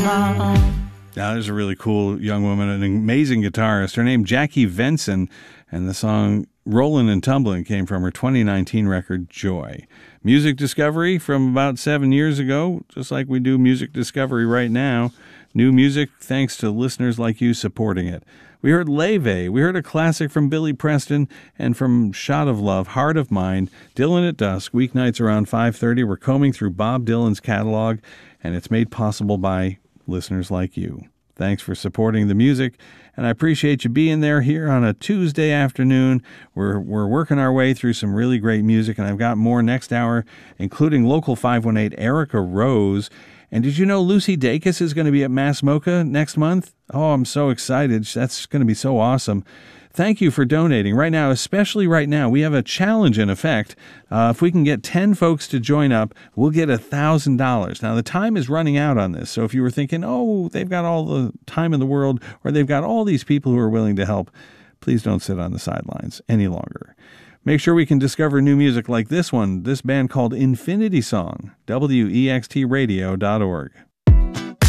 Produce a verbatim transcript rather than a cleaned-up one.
Now, there's a really cool young woman, an amazing guitarist. Her name, Jackie Venson, and the song Rollin' and Tumblin' came from her twenty nineteen record, Joy. Music discovery from about seven years ago, just like we do music discovery right now. New music thanks to listeners like you supporting it. We heard Leve, we heard a classic from Billy Preston, and from Shot of Love, Heart of Mine, Dylan at Dusk, weeknights around five thirty. We're combing through Bob Dylan's catalog, and it's made possible by listeners like you. Thanks for supporting the music, and I appreciate you being there here on a Tuesday afternoon. We're we're working our way through some really great music, and I've got more next hour, including Local five one eight, Erica Rose. And did you know Lucy Dacus is going to be at Mass Mocha next month? Oh, I'm so excited. That's going to be so awesome. Thank you for donating. Right now, especially right now, we have a challenge in effect. Uh, if we can get ten folks to join up, we'll get one thousand dollars. Now, the time is running out on this, so if you were thinking, oh, they've got all the time in the world, or they've got all these people who are willing to help, please don't sit on the sidelines any longer. Make sure we can discover new music like this one, this band called Infinity Song, W E X T radio dot org.